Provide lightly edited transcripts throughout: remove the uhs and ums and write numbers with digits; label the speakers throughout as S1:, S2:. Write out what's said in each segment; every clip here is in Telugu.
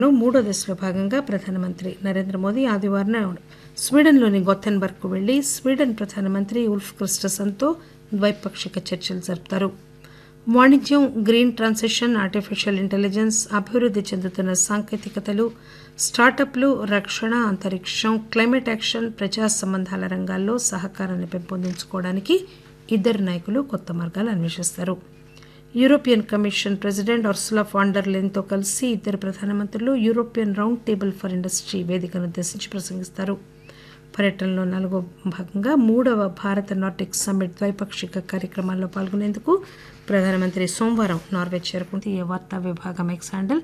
S1: మూడో దశలో భాగంగా ప్రధానమంత్రి నరేంద్ర మోదీ ఆదివారం నాడు స్వీడన్లోని గొథెన్బర్గ్కు వెళ్లి స్వీడన్ ప్రధానమంత్రి ఉల్ఫ్ క్రిస్టర్సన్తో ద్వైపాక్షిక చర్చలు జరుపుతారు. వాణిజ్యం, గ్రీన్ ట్రాన్సిషన్, ఆర్టిఫిషియల్ ఇంటెలిజెన్స్, అభివృద్ధి చెందుతున్న సాంకేతికతలు, స్టార్టప్లు, రక్షణ, అంతరిక్షం, క్లైమేట్ యాక్షన్, ప్రజా సంబంధాల రంగాల్లో సహకారాన్ని పెంపొందించుకోవడానికి ఇద్దరు నాయకులు కొత్త మార్గాలు అన్వేషిస్తారు. European commission president Ursula van der లెయన్తో కలిసి ఇద్దరు ప్రధానమంత్రులు European round table for industry వేదికను ఉద్దేశించి ప్రసంగిస్తారు. పర్యటనలో 4వ భాగంగా 3వ భారత నార్డిక్ సమ్మిట్ ద్వైపాక్షిక కార్యక్రమాల్లో పాల్గొనేందుకు ప్రధానమంత్రి సోమవారం నార్వే చేరుకుంది. ఈ వార్తా విభాగం ఎక్స్ హ్యాండిల్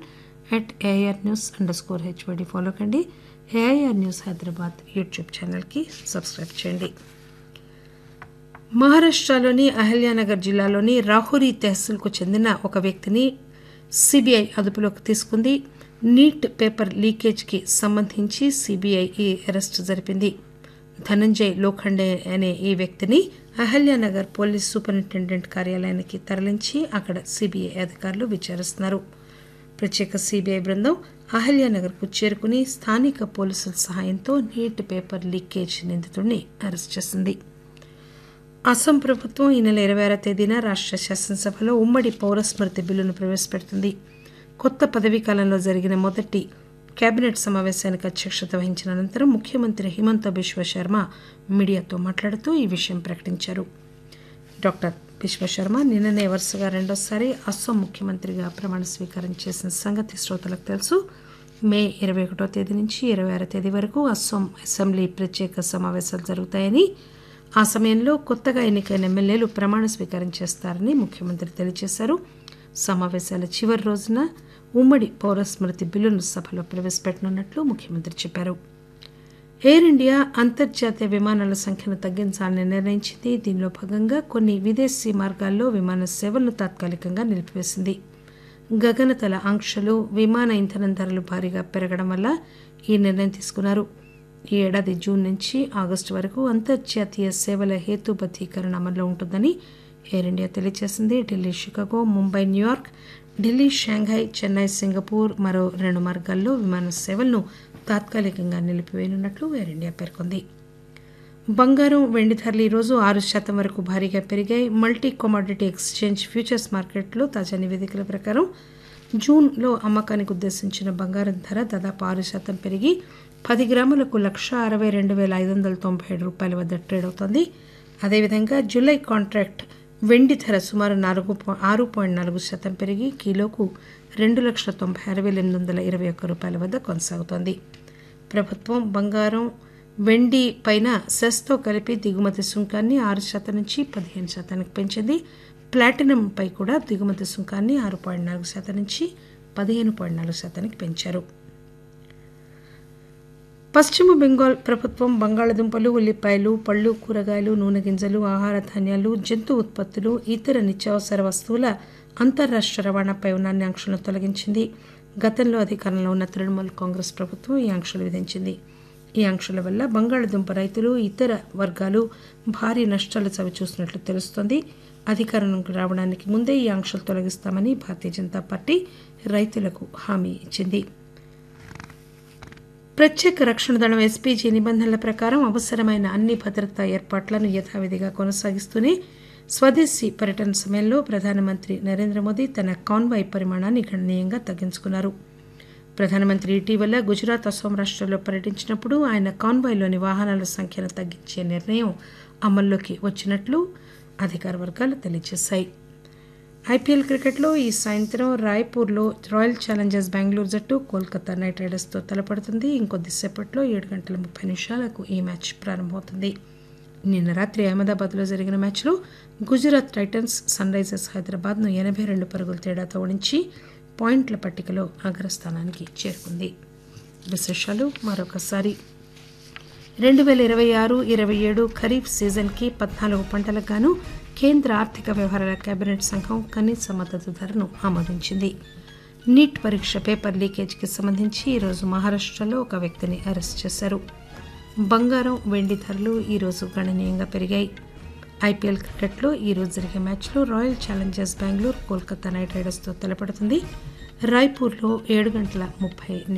S1: @AIRnews_HYD ఫాలో కండి. AIR న్యూస్ హైదరాబాద్ యూట్యూబ్ ఛానల్కి సబ్స్క్రైబ్ చేయండి. మహారాష్ట్రలోని అహల్యానగర్ జిల్లాలోని రాహురి తెహసిల్కు చెందిన ఒక వ్యక్తిని సిబిఐ అదుపులోకి తీసుకుంది. నీట్ పేపర్ లీకేజ్కి సంబంధించి సిబిఐ ఈ అరెస్టు జరిపింది. ధనంజయ్ లోఖండే అనే ఈ వ్యక్తిని అహల్యానగర్ పోలీస్ సూపరింటెండెంట్ కార్యాలయానికి తరలించి అక్కడ సిబిఐ అధికారులు విచారిస్తున్నారు. ప్రత్యేక సిబిఐ బృందం అహల్యానగర్కు చేరుకుని స్థానిక పోలీసుల సహాయంతో నీట్ పేపర్ లీకేజ్ నిందితుడిని అరెస్టు చేసింది. అస్సాం ప్రభుత్వం ఈ నెల 26వ తేదీన రాష్ట్ర శాసనసభలో ఉమ్మడి పౌరస్మృతి బిల్లును ప్రవేశపెడుతుంది. కొత్త పదవీకాలంలో జరిగిన మొదటి కేబినెట్ సమావేశానికి అధ్యక్షత వహించిన అనంతరం ముఖ్యమంత్రి హిమంత బిశ్వ శర్మ మీడియాతో మాట్లాడుతూ ఈ విషయం ప్రకటించారు. డాక్టర్ బిశ్వశర్మ నిన్ననే వరుసగా రెండోసారి అస్సాం ముఖ్యమంత్రిగా ప్రమాణ స్వీకారం చేసిన సంగతి శ్రోతలకు తెలుసు. మే 21వ తేదీ నుంచి 26వ తేదీ వరకు అస్సాం అసెంబ్లీ ప్రత్యేక సమావేశాలు జరుగుతాయని, ఆ సమయంలో కొత్తగా ఎన్నికైన ఎమ్మెల్యేలు ప్రమాణ స్వీకారం చేస్తారని ముఖ్యమంత్రి తెలియజేశారు. సమావేశాల చివరి రోజున ఉమ్మడి పౌరస్మృతి బిల్లును సభలో ప్రవేశపెట్టనున్నట్లు ముఖ్యమంత్రి చెప్పారు. ఎయిర్ ఇండియా అంతర్జాతీయ విమానాల సంఖ్యను తగ్గించాలని నిర్ణయించింది. దీనిలో భాగంగా కొన్ని విదేశీ మార్గాల్లో విమాన సేవలను తాత్కాలికంగా నిలిపివేసింది. గగనతల ఆంక్షలు, విమాన ఇంధనం ధరలు భారీగా పెరగడం వల్ల ఈ నిర్ణయం తీసుకున్నారు. ఈ ఏడాది జూన్ నుంచి ఆగస్టు వరకు అంతర్జాతీయ సేవల హేతుబద్దీకరణ అమల్లో ఉంటుందని ఎయిర్ ఇండియా తెలియజేసింది. Delhi Chicago, Mumbai New York, Delhi Shanghai, Chennai Singapore మరో 2 మార్గాల్లో విమాన సేవలను తాత్కాలికంగా నిలిపివేయనున్నట్లు ఎయిర్ ఇండియా పేర్కొంది. బంగారం, వెండి ధరలు ఈరోజు 6% వరకు భారీగా పెరిగాయి. మల్టీ కమోడిటీ ఎక్స్చేంజ్ ఫ్యూచర్స్ మార్కెట్లో తాజా నివేదికల ప్రకారం జూన్లో అమ్మకానికి ఉద్దేశించిన బంగారం ధర దాదాపు 6% పెరిగి 10 గ్రాములకు 1,62,597 రూపాయల వద్ద ట్రేడ్ అవుతోంది. అదేవిధంగా జూలై కాంట్రాక్ట్ వెండి ధర సుమారు 6.4% పెరిగి కిలోకు 2,96,821 రూపాయల వద్ద కొనసాగుతోంది. ప్రభుత్వం బంగారం, వెండి పైన సెస్తో కలిపి దిగుమతి సుంకాన్ని 6% నుంచి 15% పెంచింది. ప్లాటినంపై కూడా దిగుమతి సుంకాన్ని 6.4% నుంచి 15.4% పెంచారు. పశ్చిమ బెంగాల్ ప్రభుత్వం బంగాళాదుంపలు, ఉల్లిపాయలు, పళ్లు, కూరగాయలు, నూనె గింజలు, ఆహార ధాన్యాలు, జంతు ఉత్పత్తులు, ఇతర నిత్యావసర వస్తువుల అంతర్రాష్ట్ర రవాణాపై ఉన్న అన్ని ఆంక్షలను తొలగించింది. గతంలో అధికారంలో ఉన్న తృణమూల్ కాంగ్రెస్ ప్రభుత్వం ఈ ఆంక్షలు విధించింది. ఈ ఆంక్షల వల్ల బంగాళాదుంప రైతులు, ఇతర వర్గాలు భారీ నష్టాలు చవిచూసినట్లు తెలుస్తోంది. అధికారంలోకి రావడానికి ముందే ఈ ఆంక్షలు తొలగిస్తామని భారతీయ జనతా పార్టీ రైతులకు హామీ ఇచ్చింది. ప్రత్యేక రక్షణ దళం ఎస్పీజీ నిబంధనల ప్రకారం అవసరమైన అన్ని భద్రతా ఏర్పాట్లను యథావిధిగా కొనసాగిస్తూనే స్వదేశీ పర్యటన సమయంలో ప్రధానమంత్రి నరేంద్ర మోదీ తన కాన్వాయ్ పరిమాణాన్ని గణనీయంగా తగ్గించుకున్నారు. ప్రధానమంత్రి ఇటీవల గుజరాత్, అస్సాం రాష్ట్రాల్లో పర్యటించినప్పుడు ఆయన కాన్వాయ్లోని వాహనాల సంఖ్యను తగ్గించే నిర్ణయం అమల్లోకి వచ్చినట్లు అధికార వర్గాలు తెలియజేశాయి. ఐపీఎల్ క్రికెట్లో ఈ సాయంత్రం రాయ్పూర్లో రాయల్ ఛాలెంజర్స్ బెంగళూరు జట్టు కోల్కతా నైట్ రైడర్స్తో తలపడుతుంది. ఇంకొద్దిసేపట్లో 7:30 ఈ మ్యాచ్ ప్రారంభమవుతుంది. నిన్న రాత్రి అహ్మదాబాద్లో జరిగిన మ్యాచ్లో గుజరాత్ టైటన్స్ సన్ రైజర్స్ హైదరాబాద్ను 82 పరుగుల తేడాతో ఓడించి పాయింట్ల పట్టికలో అగ్రస్థానానికి చేరుకుంది. విశేషాలు మరొకసారి. 2026-27 ఖరీఫ్ సీజన్కి 14 పంటలకు గాను కేంద్ర ఆర్థిక వ్యవహారాల కేబినెట్ సంఘం కనీస మద్దతు ధరను ఆమోదించింది. నీట్ పరీక్ష పేపర్ లీకేజ్కి సంబంధించి ఈరోజు మహారాష్ట్రలో ఒక వ్యక్తిని అరెస్ట్ చేశారు. బంగారం, వెండి ధరలు ఈరోజు గణనీయంగా పెరిగాయి. ఐపీఎల్ క్రికెట్లో ఈరోజు జరిగే మ్యాచ్లో royal Challengers Bengaluru Kolkata night రైడర్స్తో తలపడుతుంది. రాయ్పూర్లో 7:30